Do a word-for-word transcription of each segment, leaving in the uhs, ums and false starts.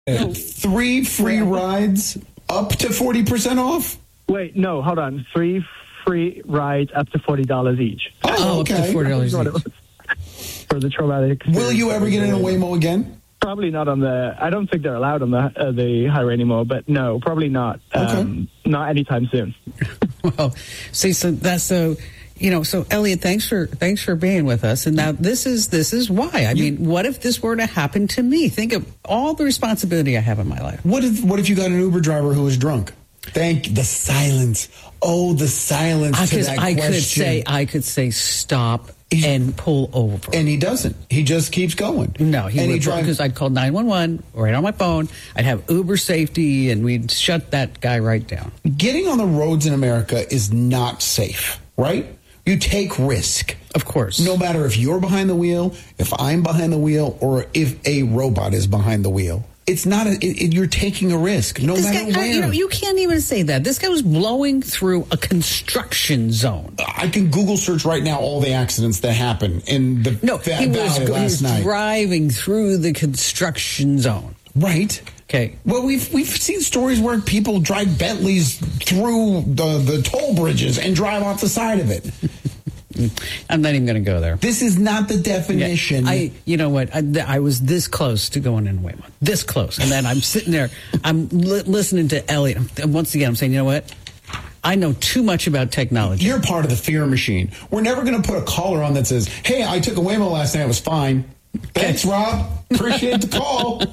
Three free rides up to forty percent off? Wait, no, hold on. Three free rides up to forty dollars each. Oh, okay. Up to forty dollars That's each. what it was. For the traumatic experience. Will you ever get in a Waymo again? Probably not on the... I don't think they're allowed on the uh, the highway anymore, but no, probably not. Okay. Um, not anytime soon. Well, see, so that's so... You know, so Elliot, thanks for thanks for being with us. And now this is this is why. I mean, what if this were to happen to me? Think of all the responsibility I have in my life. What if what if you got an Uber driver who was drunk? Thank the silence. Oh, the silence to Because that I question. could say I could say stop and pull over. And he doesn't. He just keeps going. No, he and would he drives because I'd call nine one one right on my phone. I'd have Uber safety, and we'd shut that guy right down. Getting on the roads in America is not safe, right? You take risk. Of course. No matter if you're behind the wheel, if I'm behind the wheel, or if a robot is behind the wheel. It's not a, it, it, you're taking a risk, no This matter guy, where. I, you know, you can't even say that. This guy was blowing through a construction zone. I can Google search right now all the accidents that happen in the No, va- he was, valley he last was night. driving through the construction zone. Right. Okay. Well, we've we've seen stories where people drive Bentleys through the, the toll bridges and drive off the side of it. I'm not even going to go there. This is not the definition. Yeah, I, you know what? I, I was this close to going in Waymo. This close. And then I'm sitting there, I'm li- listening to Elliot. And once again, I'm saying, you know what? I know too much about technology. You're part of the fear machine. We're never going to put a caller on that says, hey, I took a Waymo last night. It was fine. Thanks, Rob. Appreciate the call.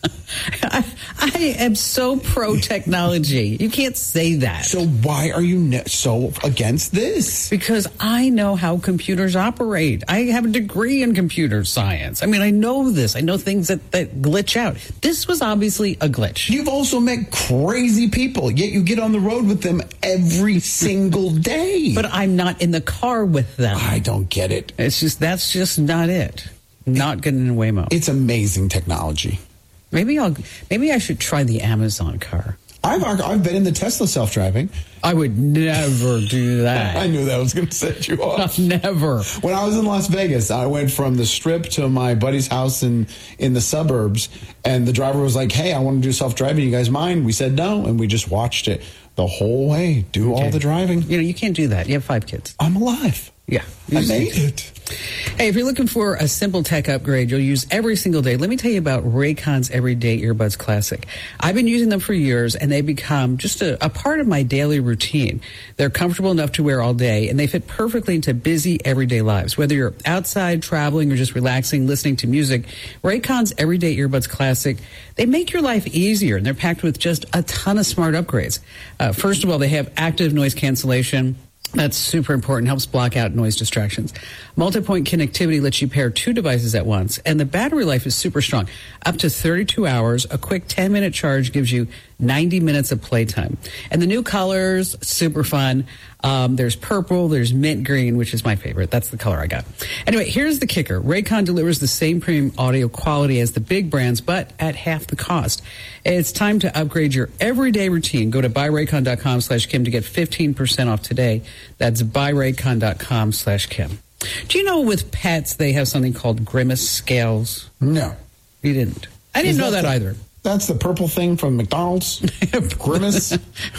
I, I am so pro technology. You can't say that. So why are you ne- so against this? Because I know how computers operate. I have a degree in computer science. I mean, I know this. I know things that, that glitch out. This was obviously a glitch. You've also met crazy people, yet you get on the road with them every single day. But I'm not in the car with them. I don't get it. It's just, that's just not it. Not getting in Waymo. It's amazing technology. Maybe I'll. Maybe I should try the Amazon car. I've I've been in the Tesla self-driving. I would never do that. I knew that was going to set you off. Never. When I was in Las Vegas, I went from the Strip to my buddy's house in in the suburbs, and the driver was like, "Hey, I want to do self-driving. You guys mind?" We said no, and we just watched it the whole way. Do Okay. all the driving. You know, you can't do that. You have five kids. I'm alive. Yeah. I made it. Hey, if you're looking for a simple tech upgrade you'll use every single day, let me tell you about Raycon's Everyday Earbuds Classic. I've been using them for years, and they become just a, a part of my daily routine. They're comfortable enough to wear all day, and they fit perfectly into busy everyday lives. Whether you're outside, traveling, or just relaxing, listening to music, Raycon's Everyday Earbuds Classic, they make your life easier, and they're packed with just a ton of smart upgrades. Uh, first of all, they have active noise cancellation. That's super important, helps block out noise distractions. Multi-point connectivity lets you pair two devices at once, and the battery life is super strong. Up to thirty-two hours, a quick ten-minute charge gives you ninety minutes of playtime. And the new colors, super fun. Um, there's purple, there's mint green, which is my favorite. That's the color I got. Anyway, here's the kicker. Raycon delivers the same premium audio quality as the big brands, but at half the cost. It's time to upgrade your everyday routine. Go to buyraycon.com slash Kim to get fifteen percent off today. That's buyraycon.com slash Kim. Do you know with pets they have something called Grimace scales? No. You didn't. I didn't Is know that that, the- either. That's the purple thing from McDonald's. Grimace.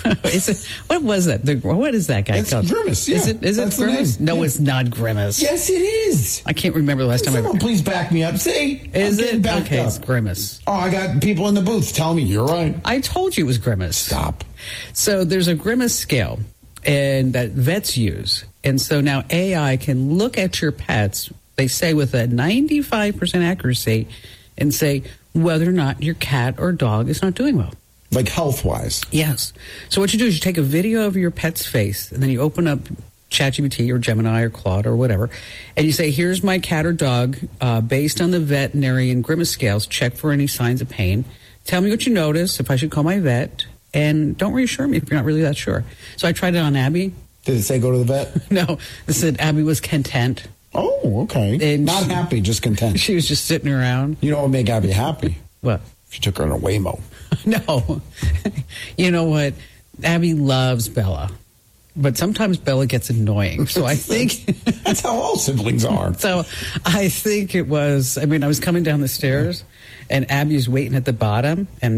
Is it, what was that? The, what is that guy It's called? Grimace, yeah. Is it, is That's it the Grimace? name. No, Yeah. it's not Grimace. Yes, it is. I can't remember the last time I Someone ever. please back me up. See? Is I'm getting it? backed Okay, up. it's Grimace. Oh, I got people in the booth telling me you're right. I told you it was Grimace. Stop. So there's a Grimace scale and that vets use. And so now A I can look at your pets, they say with a ninety-five percent accuracy, and say whether or not your cat or dog is not doing well. Like health-wise. Yes. So what you do is you take a video of your pet's face, and then you open up ChatGPT or Gemini or Claude or whatever, and you say, here's my cat or dog, uh, based on the veterinarian Grimace scales, check for any signs of pain. Tell me what you notice, if I should call my vet, and don't reassure me if you're not really that sure. So I tried it on Abby. Did it say go to the vet? No, it said Abby was content. Oh, okay. And Not she- happy, just content. She was just sitting around. You know what would make Abby happy? What? If you took her on a Waymo. No. You know what? Abby loves Bella. but sometimes Bella gets annoying. So I think that's how all siblings are. So I think it was, I mean, I was coming down the stairs and Abby's waiting at the bottom and